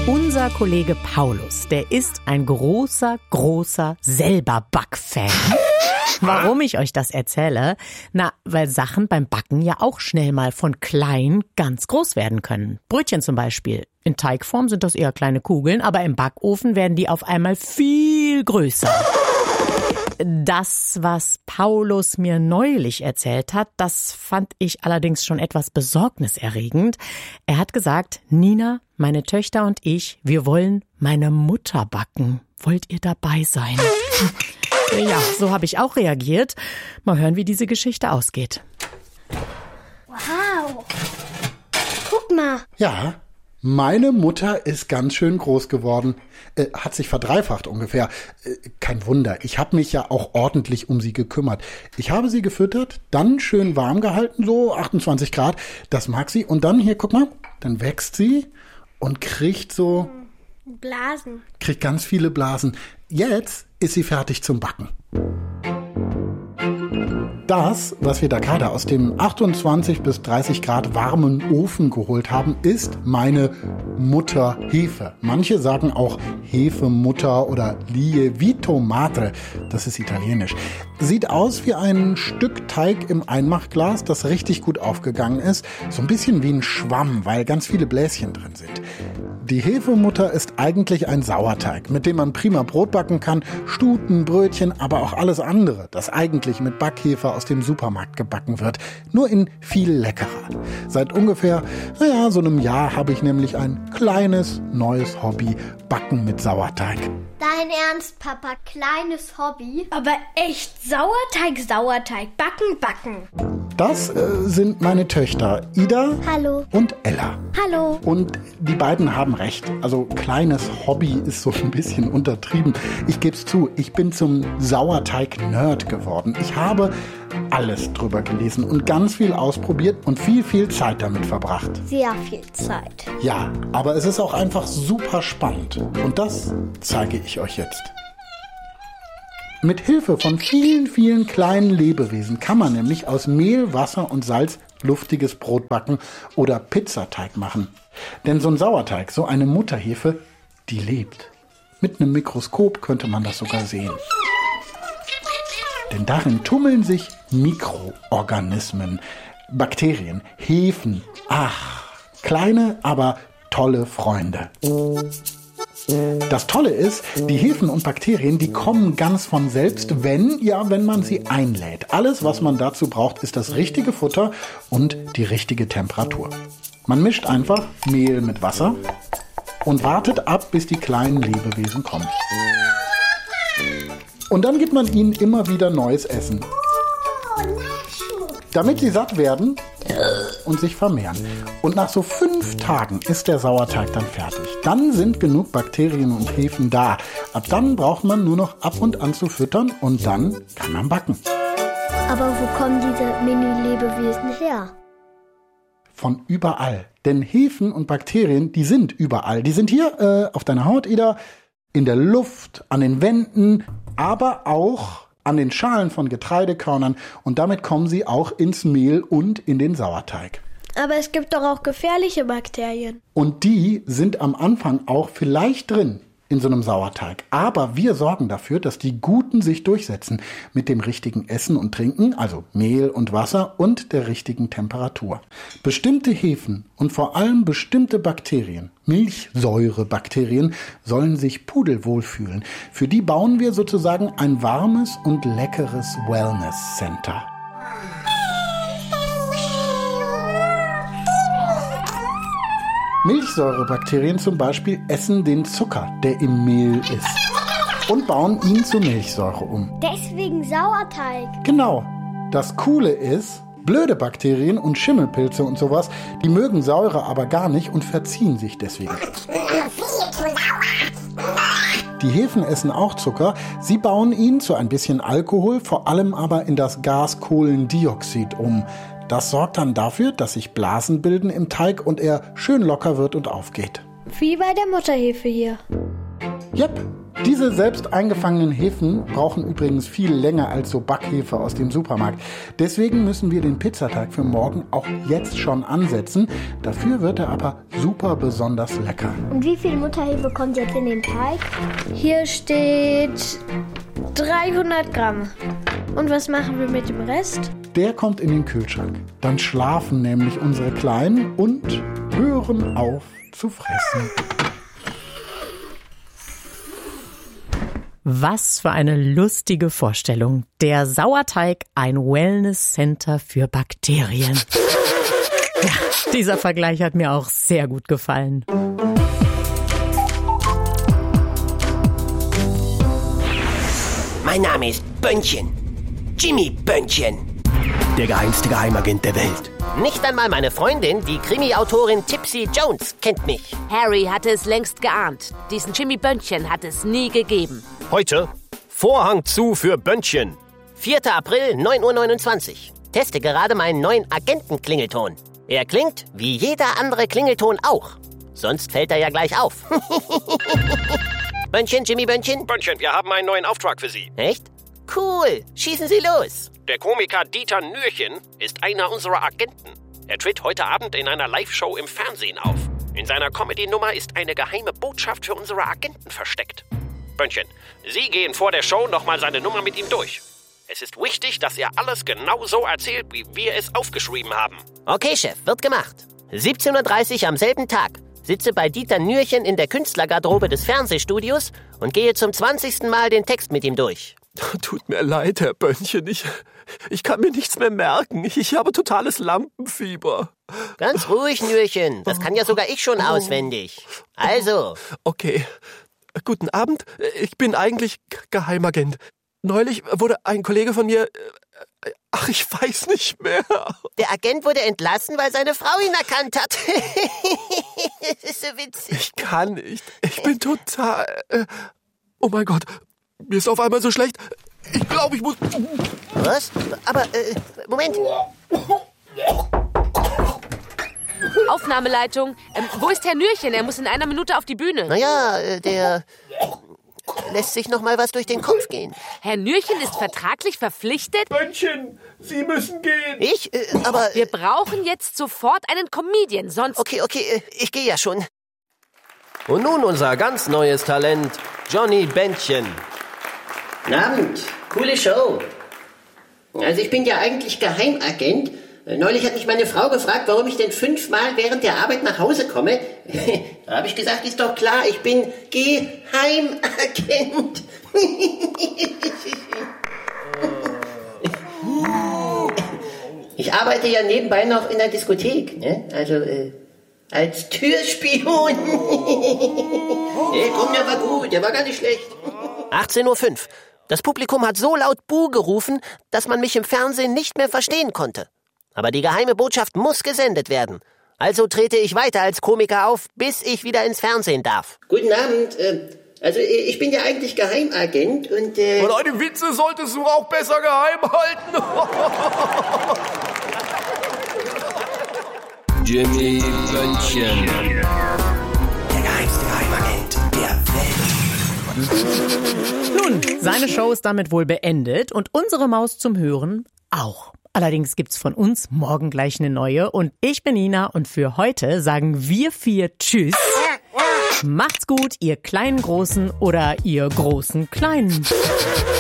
Unser Kollege Paulus, der ist ein großer selber Backfan. Warum ich euch das erzähle? Na, weil Sachen beim Backen ja auch schnell mal von klein ganz groß werden können. Brötchen zum Beispiel. In Teigform sind das eher kleine Kugeln, aber im Backofen werden die auf einmal viel größer. Das, was Paulus mir neulich erzählt hat, das fand ich allerdings schon etwas besorgniserregend. Er hat gesagt, Nina, meine Töchter und ich, wir wollen meine Mutter backen. Wollt ihr dabei sein? Ja, so habe ich auch reagiert. Mal hören, wie diese Geschichte ausgeht. Wow. Guck mal. Ja, meine Mutter ist ganz schön groß geworden. Hat sich verdreifacht ungefähr. Kein Wunder, ich habe mich ja auch ordentlich um sie gekümmert. Ich habe sie gefüttert, dann schön warm gehalten, so 28 Grad. Das mag sie. Und dann hier, guck mal, dann wächst sie und kriegt so... Blasen. Kriegt ganz viele Blasen. Jetzt ist sie fertig zum Backen. Das, was wir da gerade aus dem 28 bis 30 Grad warmen Ofen geholt haben, ist meine Mutterhefe. Manche sagen auch Hefemutter oder Lievito Madre. Das ist italienisch. Sieht aus wie ein Stück Teig im Einmachglas, das richtig gut aufgegangen ist. So ein bisschen wie ein Schwamm, weil ganz viele Bläschen drin sind. Die Hefemutter ist eigentlich ein Sauerteig, mit dem man prima Brot backen kann, Stuten, Brötchen, aber auch alles andere, das eigentlich mit Backhefe aus dem Supermarkt gebacken wird, nur in viel leckerer. Seit ungefähr, so einem Jahr habe ich nämlich ein kleines neues Hobby, Backen mit Sauerteig. Dein Ernst, Papa? Kleines Hobby? Aber echt Sauerteig, backen. Das sind meine Töchter Ida Hallo. Und Ella. Hallo. Und die beiden haben recht. Also kleines Hobby ist so ein bisschen untertrieben. Ich gebe es zu, ich bin zum Sauerteig-Nerd geworden. Ich habe alles drüber gelesen und ganz viel ausprobiert und viel Zeit damit verbracht. Sehr viel Zeit. Ja, aber es ist auch einfach super spannend. Und das zeige ich euch jetzt. Mit Hilfe von vielen kleinen Lebewesen kann man nämlich aus Mehl, Wasser und Salz luftiges Brot backen oder Pizzateig machen. Denn so ein Sauerteig, so eine Mutterhefe, die lebt. Mit einem Mikroskop könnte man das sogar sehen. Denn darin tummeln sich Mikroorganismen, Bakterien, Hefen. Ach, kleine, aber tolle Freunde. Das Tolle ist, die Hefen und Bakterien, die kommen ganz von selbst, wenn man sie einlädt. Alles, was man dazu braucht, ist das richtige Futter und die richtige Temperatur. Man mischt einfach Mehl mit Wasser und wartet ab, bis die kleinen Lebewesen kommen. Und dann gibt man ihnen immer wieder neues Essen, damit sie satt werden und sich vermehren. Und nach so 5 Tagen ist der Sauerteig dann fertig. Dann sind genug Bakterien und Hefen da. Ab dann braucht man nur noch ab und an zu füttern und dann kann man backen. Aber wo kommen diese Mini-Lebewesen her? Von überall. Denn Hefen und Bakterien, die sind überall. Die sind hier auf deiner Haut, Ida, in der Luft, an den Wänden, aber auch an den Schalen von Getreidekörnern. Und damit kommen sie auch ins Mehl und in den Sauerteig. Aber es gibt doch auch gefährliche Bakterien. Und die sind am Anfang auch vielleicht drin in so einem Sauerteig. Aber wir sorgen dafür, dass die Guten sich durchsetzen mit dem richtigen Essen und Trinken, also Mehl und Wasser und der richtigen Temperatur. Bestimmte Hefen und vor allem bestimmte Bakterien, Milchsäurebakterien, sollen sich pudelwohl fühlen. Für die bauen wir sozusagen ein warmes und leckeres Wellness-Center. Milchsäurebakterien zum Beispiel essen den Zucker, der im Mehl ist, und bauen ihn zu Milchsäure um. Deswegen Sauerteig. Genau. Das Coole ist, blöde Bakterien und Schimmelpilze und sowas, die mögen Säure aber gar nicht und verziehen sich deswegen. Die Hefen essen auch Zucker. Sie bauen ihn zu ein bisschen Alkohol, vor allem aber in das Gas Kohlendioxid um. Das sorgt dann dafür, dass sich Blasen bilden im Teig und er schön locker wird und aufgeht. Wie bei der Mutterhefe hier. Jep, Diese selbst eingefangenen Hefen brauchen übrigens viel länger als so Backhefe aus dem Supermarkt. Deswegen müssen wir den Pizzateig für morgen auch jetzt schon ansetzen. Dafür wird er aber super besonders lecker. Und wie viel Mutterhefe kommt jetzt in den Teig? Hier steht 300 Gramm. Und was machen wir mit dem Rest? Der kommt in den Kühlschrank. Dann schlafen nämlich unsere Kleinen und hören auf zu fressen. Was für eine lustige Vorstellung. Der Sauerteig, ein Wellness-Center für Bakterien. Ja, dieser Vergleich hat mir auch sehr gut gefallen. Mein Name ist Bönnchen. Jimmy Bönnchen. Der geheimste Geheimagent der Welt. Nicht einmal meine Freundin, die Krimi-Autorin Tipsy Jones, kennt mich. Harry hatte es längst geahnt. Diesen Jimmy Bönnchen hat es nie gegeben. Heute Vorhang zu für Bönnchen. 4. April, 9:29 Uhr. Teste gerade meinen neuen Agentenklingelton. Er klingt wie jeder andere Klingelton auch. Sonst fällt er ja gleich auf. Bönnchen, Jimmy Bönnchen? Bönnchen, wir haben einen neuen Auftrag für Sie. Echt? Cool, schießen Sie los. Der Komiker Dieter Nürchen ist einer unserer Agenten. Er tritt heute Abend in einer Live-Show im Fernsehen auf. In seiner Comedy-Nummer ist eine geheime Botschaft für unsere Agenten versteckt. Bönnchen, Sie gehen vor der Show nochmal seine Nummer mit ihm durch. Es ist wichtig, dass er alles genau so erzählt, wie wir es aufgeschrieben haben. Okay, Chef, wird gemacht. 17:30 Uhr am selben Tag. Sitze bei Dieter Nürchen in der Künstlergarderobe des Fernsehstudios und gehe zum 20. Mal den Text mit ihm durch. Tut mir leid, Herr Bönnchen. Ich kann mir nichts mehr merken. Ich habe totales Lampenfieber. Ganz ruhig, Nürchen. Das kann ja sogar ich schon auswendig. Also. Okay. Guten Abend. Ich bin eigentlich Geheimagent. Neulich wurde ein Kollege von mir... Ach, ich weiß nicht mehr. Der Agent wurde entlassen, weil seine Frau ihn erkannt hat. Das ist so witzig. Ich kann nicht. Ich bin total... Oh mein Gott. Mir ist auf einmal so schlecht. Ich glaube, ich muss... Was? Aber, Moment. Aufnahmeleitung. Wo ist Herr Nürchen? Er muss in einer Minute auf die Bühne. Naja, der... lässt sich noch mal was durch den Kopf gehen. Herr Nürchen ist vertraglich verpflichtet? Bönnchen, Sie müssen gehen. Ich? Aber... Wir brauchen jetzt sofort einen Comedian, sonst... Okay, ich gehe ja schon. Und nun unser ganz neues Talent, Johnny Bönnchen. Guten Abend, coole Show. Also ich bin ja eigentlich Geheimagent. Neulich hat mich meine Frau gefragt, warum ich denn 5-mal während der Arbeit nach Hause komme. Da habe ich gesagt, ist doch klar, ich bin Geheimagent. Ich arbeite ja nebenbei noch in der Diskothek, ne? Also als Türspion. Komm, der war gut, der war gar nicht schlecht. 18:05 Uhr. Das Publikum hat so laut Buh gerufen, dass man mich im Fernsehen nicht mehr verstehen konnte. Aber die geheime Botschaft muss gesendet werden. Also trete ich weiter als Komiker auf, bis ich wieder ins Fernsehen darf. Guten Abend. Also ich bin ja eigentlich Geheimagent und... Und deine Witze solltest du auch besser geheim halten. Jimmy Bönnchen. Der geheimste Geheimagent der Welt. Nun, seine Show ist damit wohl beendet und unsere Maus zum Hören auch. Allerdings gibt's von uns morgen gleich eine neue und ich bin Nina und für heute sagen wir 4 Tschüss. Macht's gut, ihr kleinen Großen oder ihr großen Kleinen.